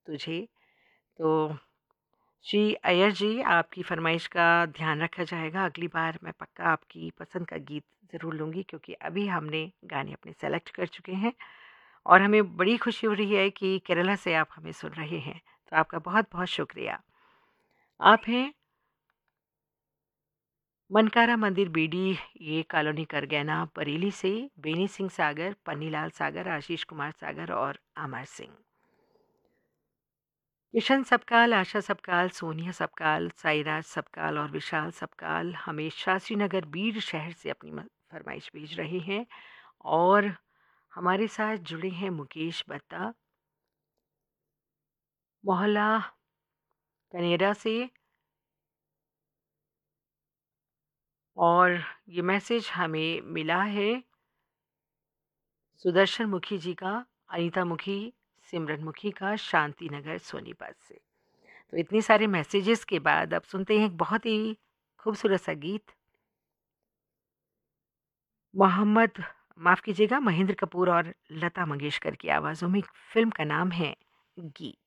तुझे। तो श्री अय्यर जी, आपकी फ़रमाइश का ध्यान रखा जाएगा। अगली बार मैं पक्का आपकी पसंद का गीत ज़रूर लूँगी, क्योंकि अभी हमने गाने अपने सेलेक्ट कर चुके हैं और हमें बड़ी खुशी हो रही है कि केरला से आप हमें सुन रहे हैं। तो आपका बहुत-बहुत शुक्रिया। आप हैं मनकारा मंदिर बीडी, ये कॉलोनी करगैना, बरेली से बेनी सिंह सागर, पन्नीलाल सागर, आशीष कुमार सागर और अमर सिंह। किशन सबकाल, आशा सबकाल, सोनिया सबकाल, साईराज सबकाल और विशाल सबकाल हमें शास्त्री नगर बीड़ शहर से अपनी फरमाइश भेज रहे हैं। और हमारे साथ जुड़े हैं मुकेश बत्ता, मोहल्ला कनेरा से। और ये मैसेज हमें मिला है सुदर्शन मुखी जी का, अनीता मुखी, सिमरन मुखी का, शांति नगर सोनीपत से। तो इतने सारे मैसेजेस के बाद अब सुनते हैं एक बहुत ही खूबसूरत सा गीत। मोहम्मद, माफ़ कीजिएगा, महेंद्र कपूर और लता मंगेशकर की आवाज़ों में। फ़िल्म का नाम है गीत।